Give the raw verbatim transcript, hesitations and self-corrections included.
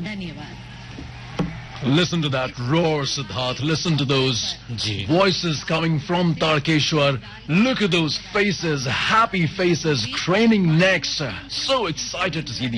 धन्यवाद. Listen to that roar, Siddharth. Listen to those ji. voices coming from Tarkeshwar. Look at those faces, happy faces, craning necks. So excited to see the